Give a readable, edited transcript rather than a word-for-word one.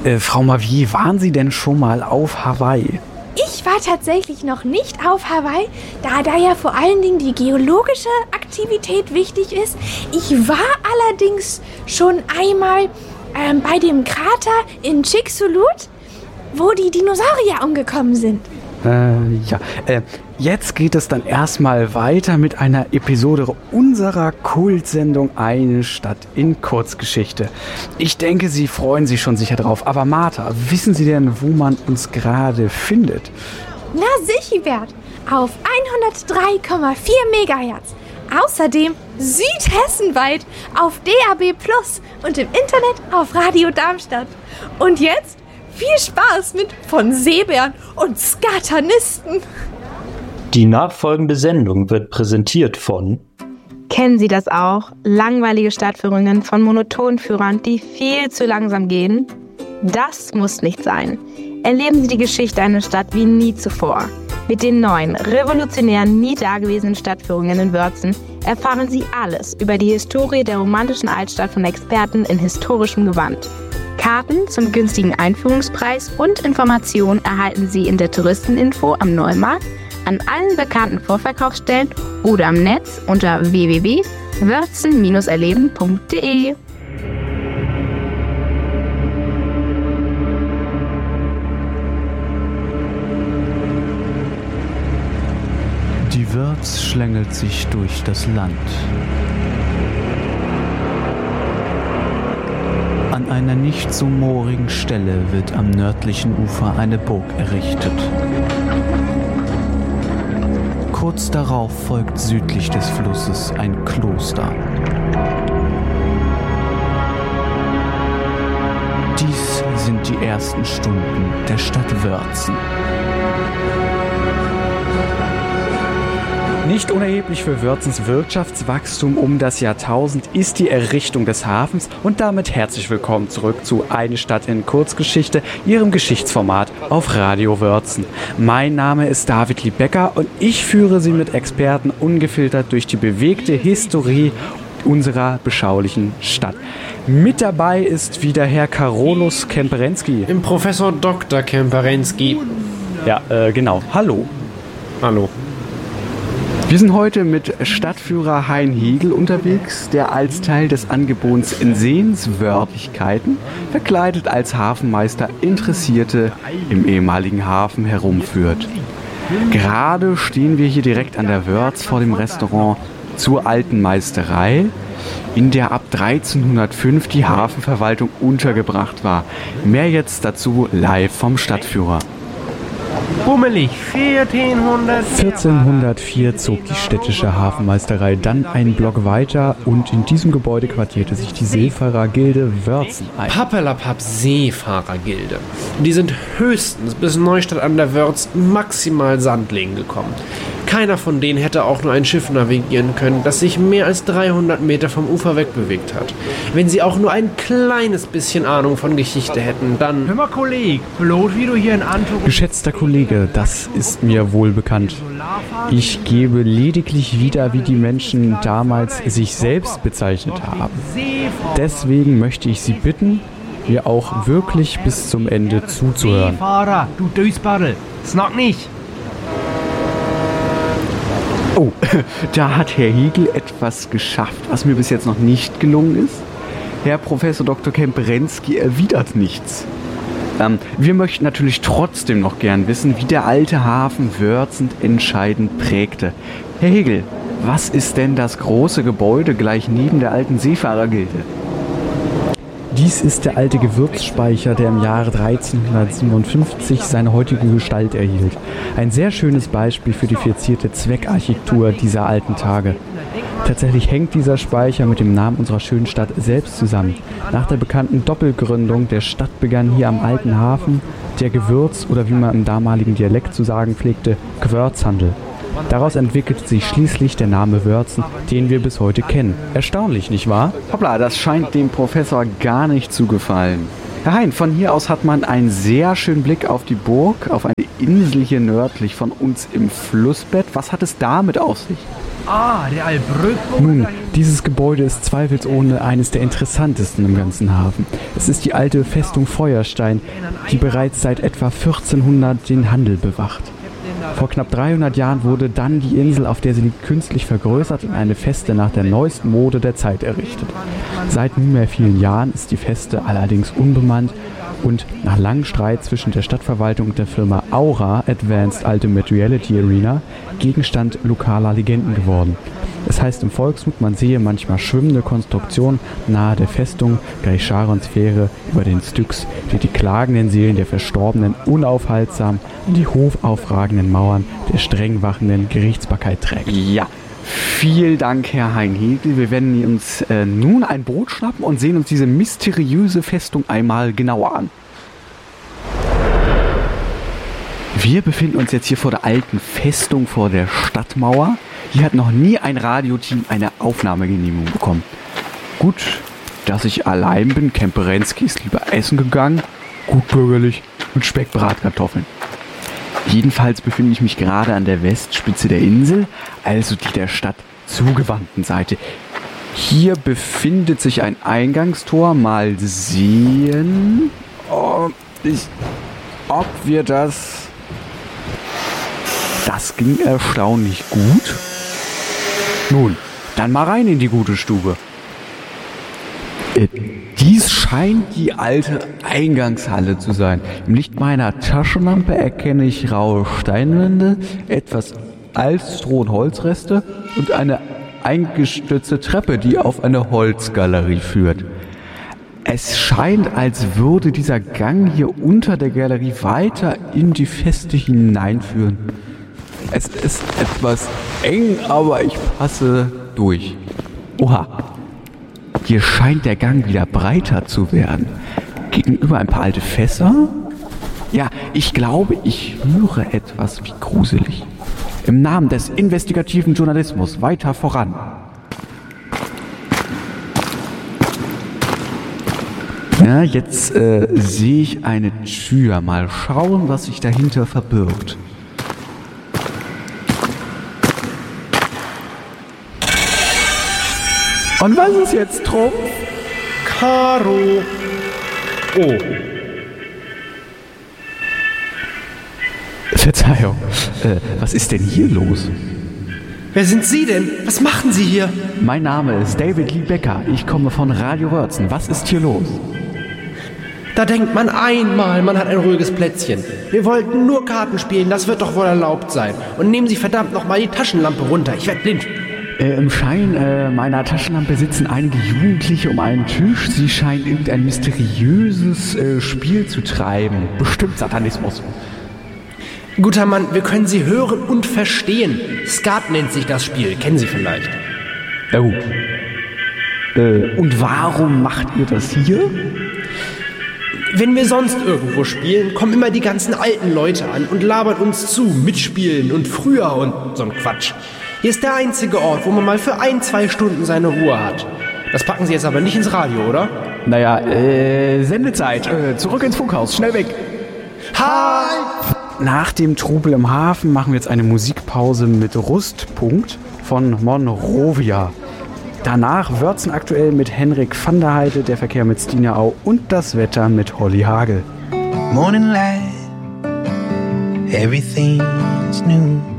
Frau Mavier, waren Sie denn schon mal auf Hawaii? Ich war tatsächlich noch nicht auf Hawaii, da ja vor allen Dingen die geologische Aktivität wichtig ist. Ich war allerdings schon einmal bei dem Krater in Chicxulub, wo die Dinosaurier umgekommen sind. Jetzt geht es dann erstmal weiter mit einer Episode unserer Kultsendung Eine Stadt in Kurzgeschichte. Ich denke, Sie freuen sich schon sicher drauf. Aber Martha, wissen Sie denn, wo man uns gerade findet? Na sicher, auf 103,4 Megahertz. Außerdem südhessenweit auf DAB+ und im Internet auf Radio Darmstadt. Und jetzt viel Spaß mit von Seebären und Skatanisten. Die nachfolgende Sendung wird präsentiert von... Kennen Sie das auch? Langweilige Stadtführungen von Monotonführern, die viel zu langsam gehen? Das muss nicht sein. Erleben Sie die Geschichte einer Stadt wie nie zuvor. Mit den neuen, revolutionären, nie dagewesenen Stadtführungen in Wörzen erfahren Sie alles über die Historie der romantischen Altstadt von Experten in historischem Gewand. Karten zum günstigen Einführungspreis und Informationen erhalten Sie in der Touristeninfo am Neumarkt, an allen bekannten Vorverkaufsstellen oder am Netz unter www.wörzen-erleben.de. Die Wörz schlängelt sich durch das Land. An einer nicht so moorigen Stelle wird am nördlichen Ufer eine Burg errichtet. Kurz darauf folgt südlich des Flusses ein Kloster. Dies sind die ersten Stunden der Stadt Wörzen. Nicht unerheblich für Wörzens Wirtschaftswachstum um das Jahrtausend ist die Errichtung des Hafens und damit herzlich willkommen zurück zu Eine Stadt in Kurzgeschichte, Ihrem Geschichtsformat auf Radio Wörzen. Mein Name ist David Liebecker und ich führe Sie mit Experten ungefiltert durch die bewegte Historie unserer beschaulichen Stadt. Mit dabei ist wieder Herr Carolus Kemperensky. Im Professor Dr. Kemperensky. Ja, genau. Hallo. Hallo. Wir sind heute mit Stadtführer Hein Hegel unterwegs, der als Teil des Angebots in Sehenswürdigkeiten, verkleidet als Hafenmeister, Interessierte im ehemaligen Hafen herumführt. Gerade stehen wir hier direkt an der Wörz vor dem Restaurant zur Alten Meisterei, in der ab 1305 die Hafenverwaltung untergebracht war. Mehr jetzt dazu live vom Stadtführer. Bummelig, 1404 zog die städtische Hafenmeisterei dann einen Block weiter und in diesem Gebäude quartierte sich die Seefahrergilde Wörzen ein. Pappelapapp Seefahrergilde. Die sind höchstens bis Neustadt an der Wörz maximal Sandlingen gekommen. Keiner von denen hätte auch nur ein Schiff navigieren können, das sich mehr als 300 Meter vom Ufer wegbewegt hat. Wenn sie auch nur ein kleines bisschen Ahnung von Geschichte hätten, dann... Hör mal, Kollege, bloß wie du hier in Anführung... Geschätzter Kollege, das ist mir wohl bekannt. Ich gebe lediglich wieder, wie die Menschen damals sich selbst bezeichnet haben. Deswegen möchte ich Sie bitten, mir auch wirklich bis zum Ende zuzuhören. Seefahrer, du Dösbarrel, snack nicht! Oh, da hat Herr Hegel etwas geschafft, was mir bis jetzt noch nicht gelungen ist. Herr Professor Dr. Kemperensky erwidert nichts. Wir möchten natürlich trotzdem noch gern wissen, wie der alte Hafen Wörzen entscheidend prägte. Herr Hegel, was ist denn das große Gebäude gleich neben der alten Seefahrergilde? Dies ist der alte Gewürzspeicher, der im Jahre 1357 seine heutige Gestalt erhielt. Ein sehr schönes Beispiel für die verzierte Zweckarchitektur dieser alten Tage. Tatsächlich hängt dieser Speicher mit dem Namen unserer schönen Stadt selbst zusammen. Nach der bekannten Doppelgründung der Stadt begann hier am alten Hafen der Gewürz- oder wie man im damaligen Dialekt zu sagen pflegte, Gewürzhandel. Daraus entwickelte sich schließlich der Name Wörzen, den wir bis heute kennen. Erstaunlich, nicht wahr? Hoppla, das scheint dem Professor gar nicht zu gefallen. Herr Hein, von hier aus hat man einen sehr schönen Blick auf die Burg, auf eine Insel hier nördlich von uns im Flussbett. Was hat es damit auf sich? Ah, der Albrück. Nun, Dieses Gebäude ist zweifelsohne eines der interessantesten im ganzen Hafen. Es ist die alte Festung Feuerstein, die bereits seit etwa 1400 den Handel bewacht. Vor knapp 300 Jahren wurde dann die Insel, auf der sie liegt, künstlich vergrößert und eine Feste nach der neuesten Mode der Zeit errichtet. Seit nunmehr vielen Jahren ist die Feste allerdings unbemannt und nach langem Streit zwischen der Stadtverwaltung und der Firma Aura Advanced Ultimate Reality Arena Gegenstand lokaler Legenden geworden. Es heißt im Volksmund, man sehe manchmal schwimmende Konstruktionen nahe der Festung Grisharons Fähre über den Styx, die die klagenden Seelen der Verstorbenen unaufhaltsam an die hochaufragenden Mauern der streng wachenden Gerichtsbarkeit trägt. Ja, vielen Dank, Herr Hein-Hegel. Wir werden uns nun ein Boot schnappen und sehen uns diese mysteriöse Festung einmal genauer an. Wir befinden uns jetzt hier vor der alten Festung, vor der Stadtmauer. Hier hat noch nie ein Radioteam eine Aufnahmegenehmigung bekommen. Gut, dass ich allein bin. Kemperensky ist lieber essen gegangen. Gut bürgerlich mit Speckbratkartoffeln. Jedenfalls befinde ich mich gerade an der Westspitze der Insel, also die der Stadt zugewandten Seite. Hier befindet sich ein Eingangstor. Mal sehen, ob wir das... Das ging erstaunlich gut. Nun, dann mal rein in die gute Stube. Dies scheint die alte Eingangshalle zu sein. Im Licht meiner Taschenlampe erkenne ich raue Steinwände, etwas Altstroh- und Holzreste und eine eingestürzte Treppe, die auf eine Holzgalerie führt. Es scheint, als würde dieser Gang hier unter der Galerie weiter in die Feste hineinführen. Es ist etwas eng, aber ich passe durch. Oha, hier scheint der Gang wieder breiter zu werden. Gegenüber ein paar alte Fässer. Ja, ich glaube, ich höre etwas wie gruselig. Im Namen des investigativen Journalismus weiter voran. Ja, jetzt sehe ich eine Tür. Mal schauen, was sich dahinter verbirgt. Und was ist jetzt, Trumpf? Karo. Oh. Verzeihung, was ist denn hier los? Wer sind Sie denn? Was machen Sie hier? Mein Name ist David Lee Becker. Ich komme von Radio Wörzen. Was ist hier los? Da denkt man einmal, man hat ein ruhiges Plätzchen. Wir wollten nur Karten spielen, das wird doch wohl erlaubt sein. Und nehmen Sie verdammt nochmal die Taschenlampe runter, ich werde blind. Im Schein meiner Taschenlampe sitzen einige Jugendliche um einen Tisch. Sie scheinen irgendein mysteriöses Spiel zu treiben. Bestimmt Satanismus. Guter Mann, wir können Sie hören und verstehen. Skat nennt sich das Spiel, kennen Sie vielleicht. Oh. Und warum macht ihr das hier? Wenn wir sonst irgendwo spielen, kommen immer die ganzen alten Leute an und labern uns zu, mitspielen und früher und so ein Quatsch. Hier ist der einzige Ort, wo man mal für 1-2 Stunden seine Ruhe hat. Das packen Sie jetzt aber nicht ins Radio, oder? Naja, Sendezeit. Zurück ins Funkhaus, schnell weg. Hi! Nach dem Trubel im Hafen machen wir jetzt eine Musikpause mit Rustpunkt von Monrovia. Danach Wörzen aktuell mit Henrik van der Heide, der Verkehr mit Stina Au und das Wetter mit Holly Hagel. Morning light, everything's new.